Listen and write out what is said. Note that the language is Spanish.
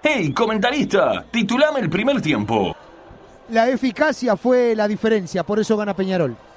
¡Hey, comentarista! Titulame el primer tiempo. La eficacia fue la diferencia, por eso gana Peñarol.